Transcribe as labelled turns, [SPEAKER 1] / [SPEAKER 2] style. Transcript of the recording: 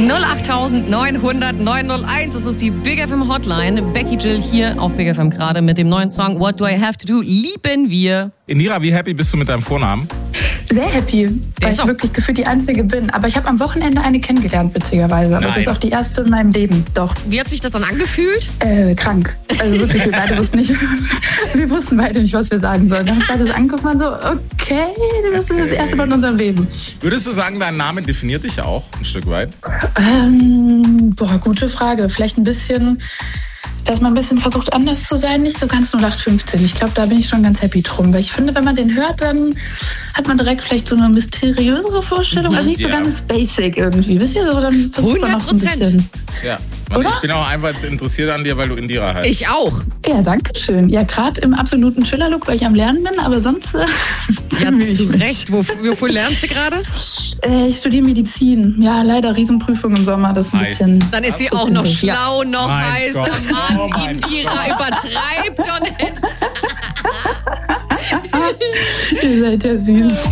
[SPEAKER 1] 08900 901. Das ist die Big FM Hotline. Becky Jill hier auf Big FM gerade mit dem neuen Song What Do I Have to Do? Lieben wir.
[SPEAKER 2] Indira, wie happy bist du mit deinem Vornamen?
[SPEAKER 3] Sehr happy, weil ich wirklich gefühlt die Einzige bin. Aber ich habe am Wochenende eine kennengelernt, witzigerweise. Aber das ist auch die erste in meinem Leben, doch.
[SPEAKER 1] Wie hat sich das dann angefühlt?
[SPEAKER 3] Krank. Also wirklich, wir wussten beide nicht, was wir sagen sollen. Dann haben wir das angeguckt und so, okay, das ist das erste Mal in unserem Leben.
[SPEAKER 2] Würdest du sagen, dein Name definiert dich auch ein Stück weit?
[SPEAKER 3] Gute Frage. Vielleicht ein bisschen, dass man ein bisschen versucht, anders zu sein, nicht so ganz 0815. Ich glaube, da bin ich schon ganz happy drum. Weil ich finde, wenn man den hört, dann hat man direkt vielleicht so eine mysteriösere Vorstellung. Also nicht so ganz basic irgendwie. Wisst ihr, so dann versucht man noch so ein bisschen.
[SPEAKER 2] Ja. Und ich bin auch einfach interessiert an dir, weil du Indira heißt.
[SPEAKER 1] Ich auch.
[SPEAKER 3] Ja, danke schön. Ja, gerade im absoluten Chiller-Look, weil ich am Lernen bin, aber sonst...
[SPEAKER 1] ja, zu Recht. Wofür lernst du gerade?
[SPEAKER 3] Ich studiere Medizin. Ja, leider Riesenprüfung im Sommer. Das ist ein bisschen...
[SPEAKER 1] Dann ist sie auch noch schlau, noch heißer.
[SPEAKER 2] Oh
[SPEAKER 1] Mann, Indira übertreibt doch nicht.
[SPEAKER 3] Ihr seid ja süß.